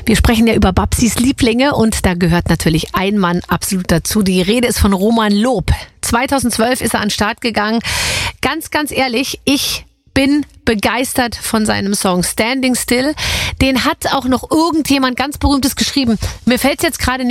Wir sprechen ja über Babsis Lieblinge und da gehört natürlich ein Mann absolut dazu. Die Rede ist von Roman Loob. 2012 ist er an den Start gegangen. Ganz ehrlich, ich bin begeistert von seinem Song Standing Still. Den hat auch noch irgendjemand ganz Berühmtes geschrieben. Mir fällt es jetzt gerade